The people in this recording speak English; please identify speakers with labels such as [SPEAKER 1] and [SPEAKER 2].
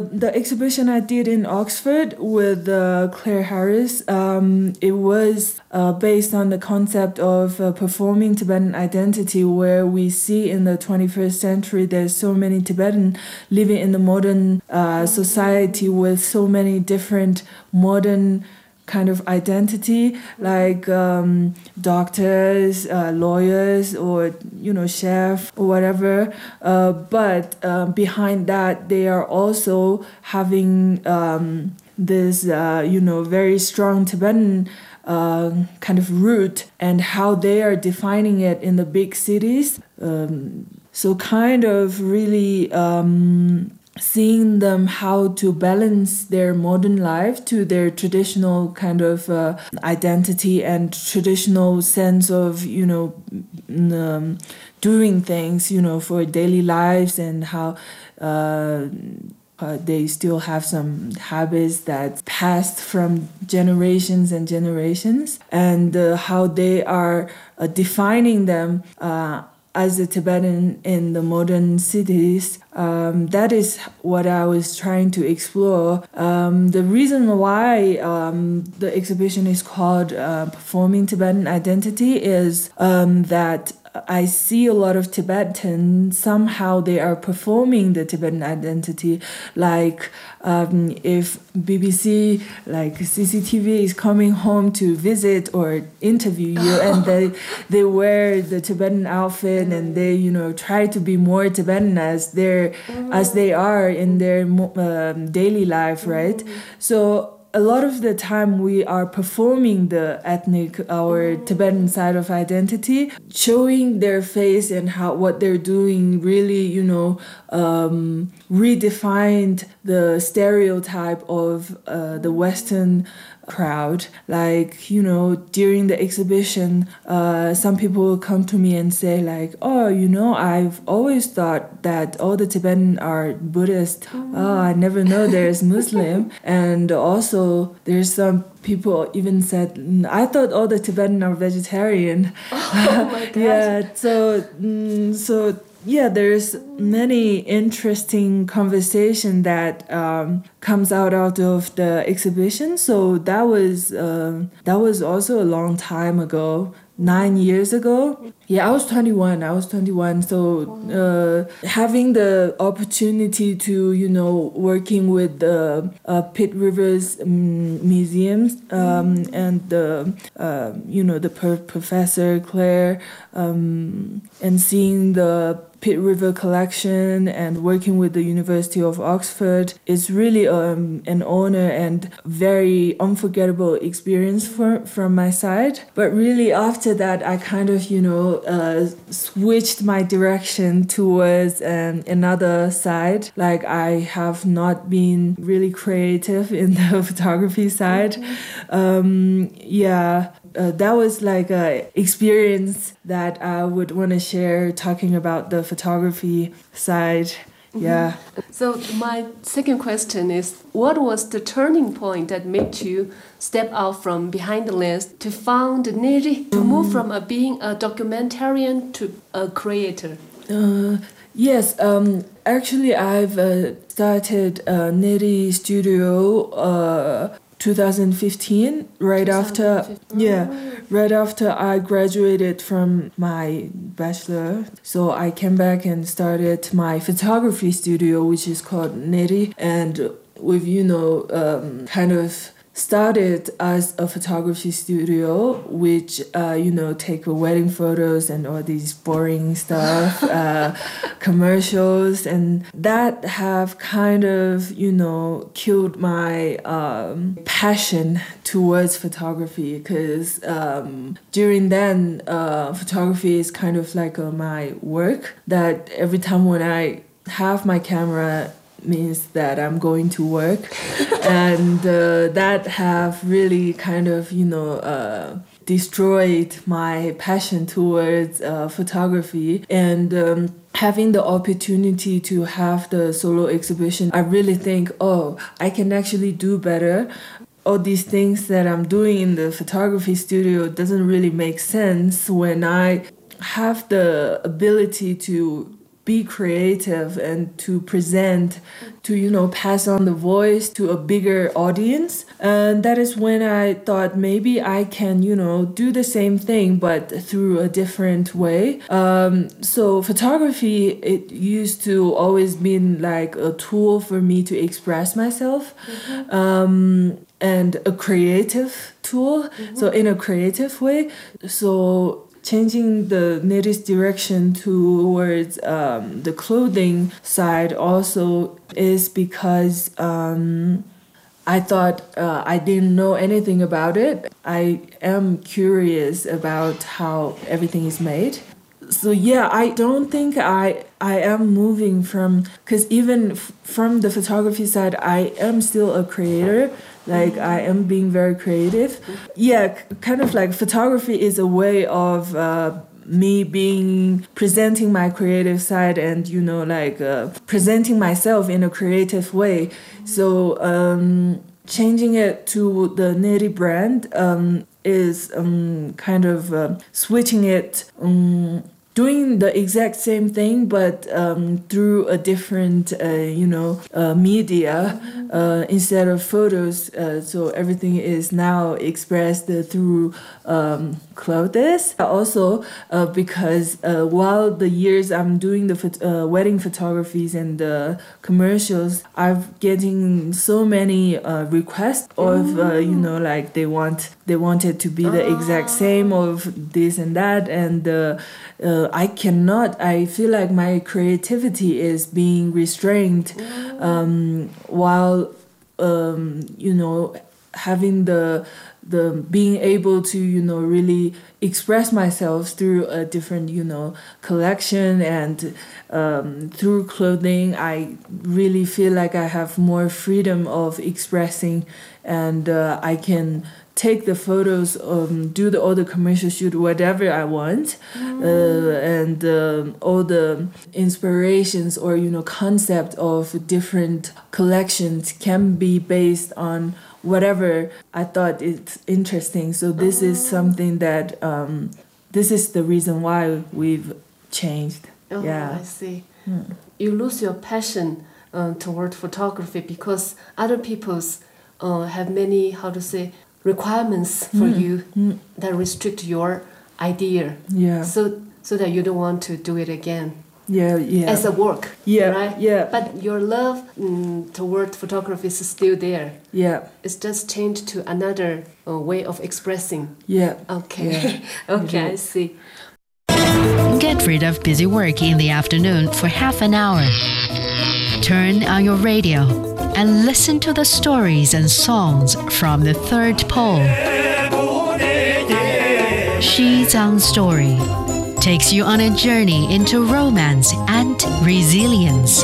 [SPEAKER 1] the exhibition I did in Oxford with Claire Harris, it was based on the concept of performing Tibetan identity, where we see in the 21st century there's so many Tibetan living in the modern society with so many different modern kind of identity, like doctors, lawyers, or chef or whatever. But behind that, they are also having this very strong Tibetan kind of root, and how they are defining it in the big cities. So kind of really seeing them how to balance their modern life to their traditional kind of identity and traditional sense of doing things for daily lives, and how they still have some habits that passed from generations and generations, and how they are defining them as a Tibetan in the modern cities. That is what I was trying to explore. The reason why the exhibition is called Performing Tibetan Identity is that I see a lot of Tibetans, somehow they are performing the Tibetan identity. Like if BBC, like CCTV is coming home to visit or interview you, and they wear the Tibetan outfit, and they try to be more Tibetan as they are in their daily life, right? So a lot of the time we are performing the ethnic, our Tibetan side of identity, showing their face and what they're doing really, redefined the stereotype of the Western crowd. Like, during the exhibition, some people will come to me and say like, I've always thought that all the Tibetan are Buddhist. I never know there's Muslim. And also there's some people even said, I thought all the Tibetan are vegetarian.
[SPEAKER 2] Oh my God.
[SPEAKER 1] Yeah, so there's many interesting conversation that comes out of the exhibition. So that was also a long time ago, 9 years ago. Yeah, I was 21. So having the opportunity to, working with the Pitt Rivers museums and the Professor Claire and seeing the Pitt River collection and working with the University of Oxford is really an honor and very unforgettable experience from my side. But really after that, I kind of, switched my direction towards another side. Like I have not been really creative in the photography side. That was like a experience that I would want to share, talking about the photography side. Yeah.
[SPEAKER 2] So my second question is, what was the turning point that made you step out from behind the lens to found Neri, to move from being a documentarian to a creator?
[SPEAKER 1] Yes, actually I've started Neri Studio 2015, right after I graduated from my bachelor. So I came back and started my photography studio, which is called Neri, and we've kind of started as a photography studio, which take wedding photos and all these boring stuff, commercials, and that have kind of killed my passion towards photography, because during then photography is kind of like my work, that every time when I have my camera means that I'm going to work. And that have really kind of destroyed my passion towards photography. And having the opportunity to have the solo exhibition, I really think, I can actually do better. All these things that I'm doing in the photography studio doesn't really make sense when I have the ability to be creative and to present, to, pass on the voice to a bigger audience. And that is when I thought maybe I can, do the same thing, but through a different way. So photography, it used to always been like a tool for me to express myself. And a creative tool, so in a creative way. So changing the NIRI's direction towards the clothing side also is because I thought I didn't know anything about it. I am curious about how everything is made. So yeah, I don't think I am moving from, because even from the photography side, I am still a creator. Like I am being very creative. Yeah, kind of like photography is a way of me presenting my creative side and, presenting myself in a creative way. So changing it to the NIRI brand is kind of switching it, doing the exact same thing, but through a different, media instead of photos. So everything is now expressed through clothes. Also, because while the years I'm doing the wedding photographies and the commercials, I'm getting so many requests of, they want it to be the exact same of this and that, and I feel like my creativity is being restrained while, having the being able to, really express myself through a different, collection and through clothing. I really feel like I have more freedom of expressing, and I can take the photos, do all the commercial shoot, whatever I want, and all the inspirations or concept of different collections can be based on whatever I thought it's interesting. So this is something that this is the reason why we've changed. Yeah,
[SPEAKER 2] I see. You lose your passion toward photography because other people's have many requirements for you that restrict your idea.
[SPEAKER 1] Yeah.
[SPEAKER 2] So that you don't want to do it again.
[SPEAKER 1] Yeah.
[SPEAKER 2] As a work.
[SPEAKER 1] Yeah.
[SPEAKER 2] Right?
[SPEAKER 1] Yeah.
[SPEAKER 2] But your love toward photography is still there.
[SPEAKER 1] Yeah.
[SPEAKER 2] It's just changed to another way of expressing.
[SPEAKER 1] Yeah.
[SPEAKER 2] Okay.
[SPEAKER 1] Yeah.
[SPEAKER 2] Okay, I see.
[SPEAKER 3] Get rid of busy work in the afternoon for half an hour. Turn on your radio and listen to the stories and songs from the third pole. Xi Zhang Story takes you on a journey into romance and resilience.